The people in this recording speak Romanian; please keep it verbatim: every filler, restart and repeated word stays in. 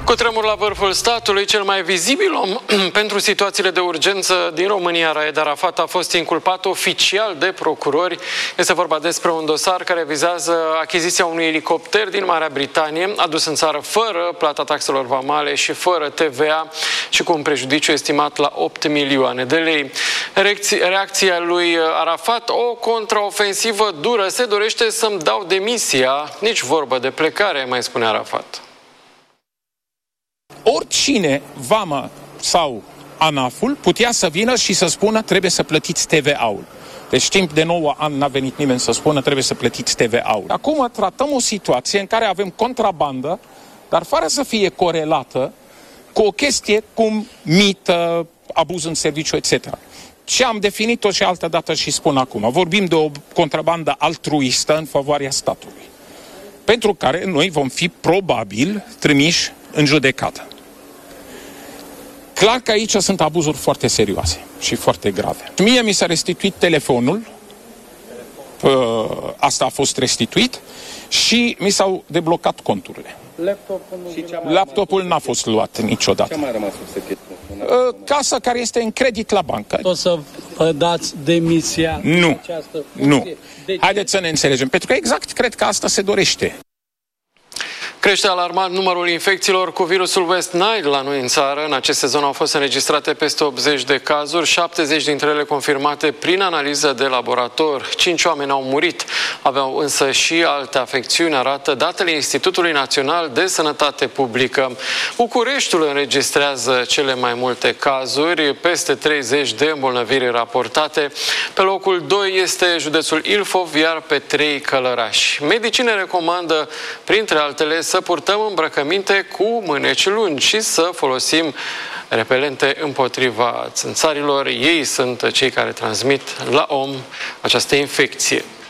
Cutremur la vârful statului, cel mai vizibil om pentru situațiile de urgență din România, Raed Arafat, a fost inculpat oficial de procurori. Este vorba despre un dosar care vizează achiziția unui elicopter din Marea Britanie, adus în țară fără plata taxelor vamale și fără T V A și cu un prejudiciu estimat la opt milioane de lei. Reacția lui Arafat, o contraofensivă dură: se dorește să-mi dau demisia, nici vorbă de plecare, mai spune Arafat. Oricine, vama sau ANAF-ul, putea să vină și să spună trebuie să plătiți T V A-ul. Deci timp de nouă ani n-a venit nimeni să spună trebuie să plătiți T V A-ul. Acum tratăm o situație în care avem contrabandă, dar fără să fie corelată cu o chestie cum mită, abuz în serviciu, et cetera. Ce am definit-o și altă dată și spun acum. Vorbim de o contrabandă altruistă în favoarea statului, pentru care noi vom fi probabil trimiși în judecată. Clar că aici sunt abuzuri foarte serioase și foarte grave. Mie mi s-a restituit telefonul, asta a fost restituit, și mi s-au deblocat conturile. Laptopul, Laptopul n-a fost luat niciodată. Ce mai rămas în secret? Casa care este în credit la bancă. O să vă dați demisia? Nu, această nu. Haideți să ne înțelegem, pentru că exact cred că asta se dorește. Crește alarmant numărul infecțiilor cu virusul West Nile la noi în țară. În acest sezon au fost înregistrate peste optzeci de cazuri, șaptezeci dintre ele confirmate prin analiză de laborator. Cinci oameni au murit, aveau însă și alte afecțiuni, arată datele Institutului Național de Sănătate Publică. Bucureștiul înregistrează cele mai multe cazuri, peste treizeci de îmbolnăviri raportate. Pe locul doi este județul Ilfov, iar pe trei Călărași. Medicii ne recomandă, printre altele, să purtăm îmbrăcăminte cu mâneci lungi și să folosim repelente împotriva țânțarilor. Ei sunt cei care transmit la om această infecție.